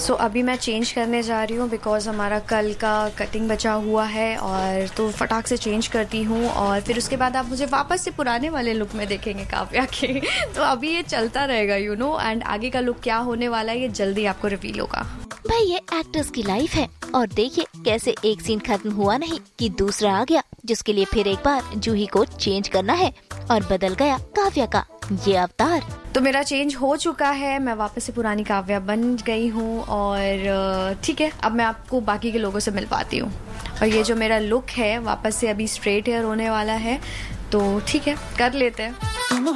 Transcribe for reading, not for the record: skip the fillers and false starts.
सो अभी मैं चेंज करने जा रही हूँ बिकॉज़ हमारा कल का कटिंग बचा हुआ है, और तो फटाक से चेंज करती हूँ और फिर उसके बाद आप मुझे वापस से पुराने वाले लुक में देखेंगे काव्या के। तो अभी ये चलता रहेगा एंड आगे का लुक क्या होने वाला है ये जल्दी आपको रिवील होगा। भाई ये एक्टर्स की लाइफ है, और देखिए कैसे एक सीन खत्म हुआ नहीं कि दूसरा आ गया, जिसके लिए फिर एक बार जूही को चेंज करना है और बदल गया काव्या का ये अवतार। तो मेरा चेंज हो चुका है, मैं वापस से पुरानी काव्या बन गई हूँ, और ठीक है अब मैं आपको बाकी के लोगों से मिल पाती हूँ। और ये जो मेरा लुक है वापस से अभी स्ट्रेट हेयर होने वाला है, तो ठीक है कर लेते हैं।